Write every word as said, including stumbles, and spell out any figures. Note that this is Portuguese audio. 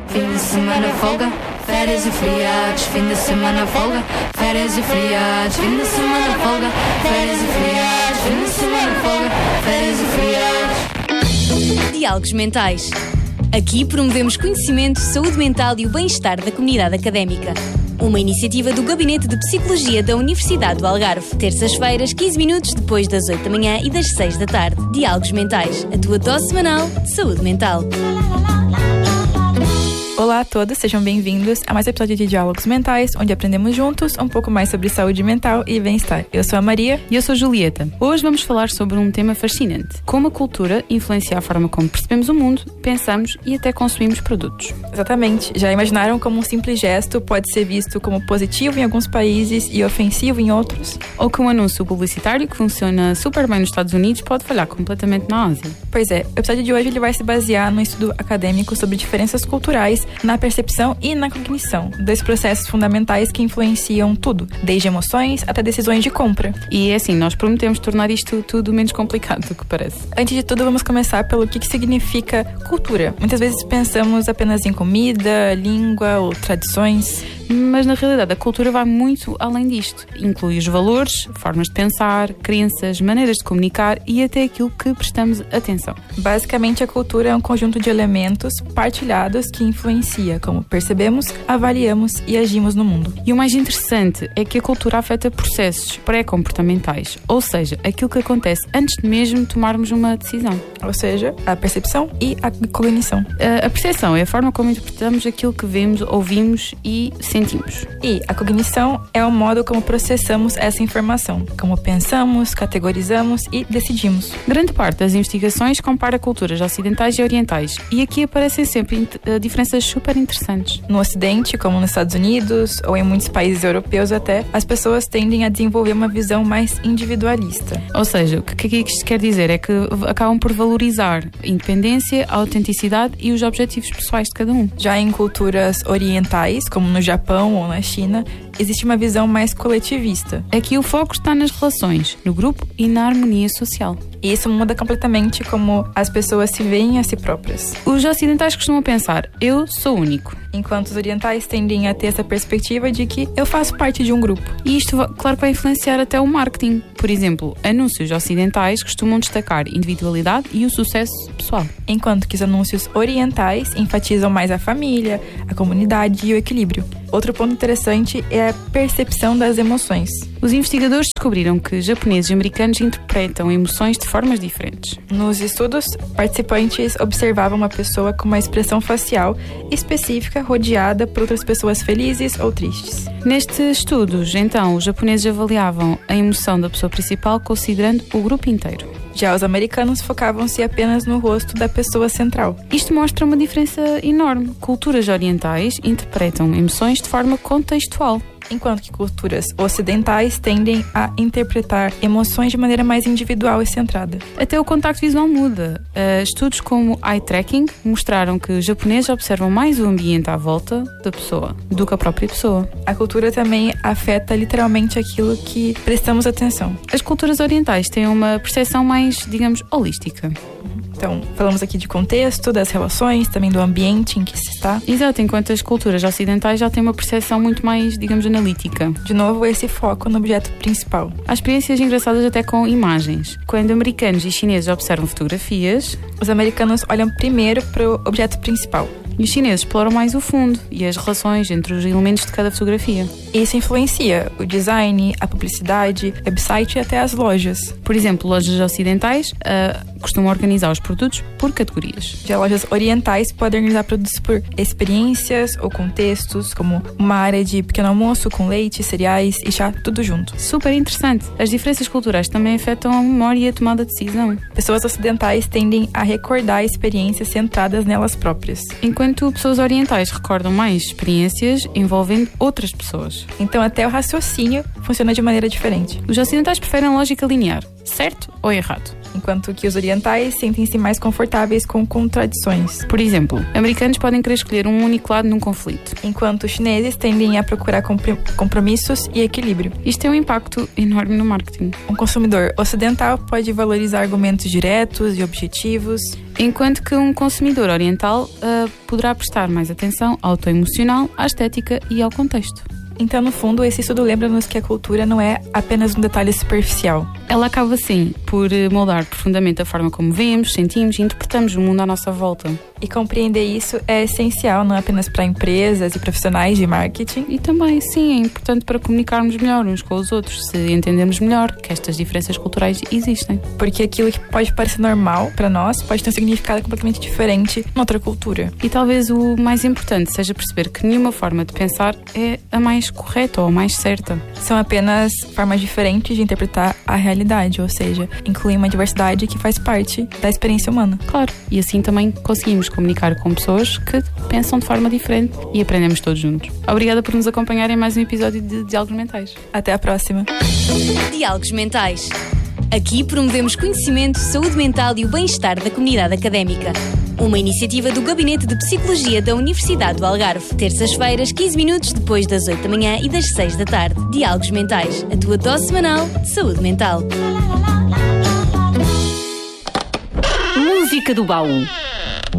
fim de semana folga, férias e feriados, fim de semana folga, férias e feriados, fim de semana folga, férias e feriados, fim de semana folga, férias e feriados. Diálogos Mentais. Aqui promovemos conhecimento, saúde mental e o bem-estar da comunidade académica. Uma iniciativa do Gabinete de Psicologia da Universidade do Algarve. Terças-feiras, quinze minutos depois das oito da manhã e das seis da tarde. Diálogos Mentais, a tua dose semanal de saúde mental. Olá a todos, sejam bem-vindos a mais um episódio de Diálogos Mentais, onde aprendemos juntos um pouco mais sobre saúde mental e bem-estar. Eu sou a Maria. E eu sou a Julieta. Hoje vamos falar sobre um tema fascinante: como a cultura influencia a forma como percebemos o mundo, pensamos e até consumimos produtos. Exatamente. Já imaginaram como um simples gesto pode ser visto como positivo em alguns países e ofensivo em outros? Ou que um anúncio publicitário que funciona super bem nos Estados Unidos pode falhar completamente na Ásia? Pois é, o episódio de hoje ele vai se basear num estudo acadêmico sobre diferenças culturais na percepção e na cognição, dois processos fundamentais que influenciam tudo, desde emoções até decisões de compra. E é assim, nós prometemos tornar isto tudo menos complicado do que parece. Antes de tudo, vamos começar pelo que significa cultura. Muitas vezes pensamos apenas em comida, língua ou tradições. Mas na realidade a cultura vai muito além disto. Inclui os valores, formas de pensar, crenças, maneiras de comunicar e até aquilo que prestamos atenção. Basicamente, a cultura é um conjunto de elementos partilhados que influencia como percebemos, avaliamos e agimos no mundo. E o mais interessante é que a cultura afeta processos pré-comportamentais, ou seja, aquilo que acontece antes de mesmo tomarmos uma decisão. Ou seja, a percepção e a cognição. A, a percepção é a forma como interpretamos aquilo que vemos, ouvimos e sentimos. E a cognição é o modo como processamos essa informação, como pensamos, categorizamos e decidimos. Grande parte das investigações compara culturas ocidentais e orientais, e aqui aparecem sempre uh, diferenças super interessantes. No Ocidente, como nos Estados Unidos ou em muitos países europeus até, as pessoas tendem a desenvolver uma visão mais individualista. Ou seja, o que, que isto quer dizer é que acabam por valorizar a independência, a autenticidade e os objetivos pessoais de cada um. Já em culturas orientais, como no Japão ou na China, existe uma visão mais coletivista. Aqui o foco está nas relações, no grupo e na harmonia social. E isso muda completamente como as pessoas se veem a si próprias. Os ocidentais costumam pensar, eu sou único. Enquanto os orientais tendem a ter essa perspectiva de que eu faço parte de um grupo. E isto, claro, vai influenciar até o marketing. Por exemplo, anúncios ocidentais costumam destacar individualidade e o sucesso pessoal. Enquanto que os anúncios orientais enfatizam mais a família, a comunidade e o equilíbrio. Outro ponto interessante é a percepção das emoções. Os investigadores descobriram que japoneses e americanos interpretam emoções de formas diferentes. Nos estudos, participantes observavam uma pessoa com uma expressão facial específica rodeada por outras pessoas felizes ou tristes. Nestes estudos, então, os japoneses avaliavam a emoção da pessoa principal considerando o grupo inteiro. Já os americanos focavam-se apenas no rosto da pessoa central. Isto mostra uma diferença enorme. Culturas orientais interpretam emoções de forma contextual, enquanto que culturas ocidentais tendem a interpretar emoções de maneira mais individual e centrada. Até o contacto visual muda. Uh, estudos como eye tracking mostraram que os japoneses observam mais o ambiente à volta da pessoa do que a própria pessoa. A cultura também afeta literalmente aquilo que prestamos atenção. As culturas orientais têm uma percepção mais, digamos, holística. Então, falamos aqui de contexto, das relações, também do ambiente em que se está. Exato, enquanto as culturas ocidentais já têm uma percepção muito mais, digamos, analítica. De novo, esse foco no objeto principal. Há experiências engraçadas até com imagens. Quando americanos e chineses observam fotografias, os americanos olham primeiro para o objeto principal. E os chineses exploram mais o fundo e as relações entre os elementos de cada fotografia. Isso influencia o design, a publicidade, o website e até as lojas. Por exemplo, lojas ocidentais uh, costumam organizar os produtos por categorias. Já lojas orientais podem organizar produtos por experiências ou contextos, como uma área de pequeno almoço com leite, cereais e chá, tudo junto. Super interessante. As diferenças culturais também afetam a memória e a tomada de decisão. Pessoas ocidentais tendem a recordar experiências centradas nelas próprias, enquanto pessoas orientais recordam mais experiências envolvendo outras pessoas. Então até o raciocínio funciona de maneira diferente. Os ocidentais preferem a lógica linear, certo ou errado. enquanto que os orientais sentem-se mais confortáveis com contradições. Por exemplo, americanos podem querer escolher um único lado num conflito, enquanto os chineses tendem a procurar compromissos e equilíbrio. Isto tem um impacto enorme no marketing. Um consumidor ocidental pode valorizar argumentos diretos e objetivos, enquanto que um consumidor oriental uh, poderá prestar mais atenção ao tom emocional, à estética e ao contexto. Então, no fundo, esse estudo lembra-nos que a cultura não é apenas um detalhe superficial. Ela acaba, sim, por moldar profundamente a forma como vemos, sentimos e interpretamos o mundo à nossa volta. E compreender isso é essencial, não apenas para empresas e profissionais de marketing. E também, sim, é importante para comunicarmos melhor uns com os outros, se entendermos melhor que estas diferenças culturais existem. Porque aquilo que pode parecer normal para nós pode ter um significado completamente diferente em outra cultura. E talvez o mais importante seja perceber que nenhuma forma de pensar é a mais correta ou a mais certa. São apenas formas diferentes de interpretar a realidade, ou seja, incluem uma diversidade que faz parte da experiência humana. Claro, e assim também conseguimos comunicar com pessoas que pensam de forma diferente e aprendemos todos juntos. Obrigada por nos acompanhar em mais um episódio de Diálogos Mentais. Até à próxima. Diálogos Mentais. Aqui promovemos conhecimento, saúde mental e o bem-estar da comunidade académica. Uma iniciativa do Gabinete de Psicologia da Universidade do Algarve. Terças-feiras, quinze minutos depois das oito da manhã e das seis da tarde. Diálogos Mentais, a tua dose semanal de saúde mental. Música do baú.